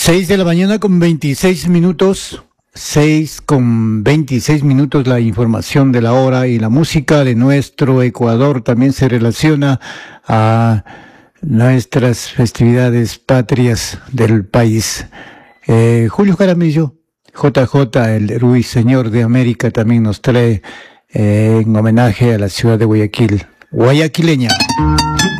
6 de la mañana con 26 minutos. 6 con 26 minutos, la información de la hora y la música de nuestro Ecuador también se relaciona a nuestras festividades patrias del país. Julio Jaramillo, JJ, el ruiseñor de América, también nos trae en homenaje a la ciudad de Guayaquil, guayaquileña.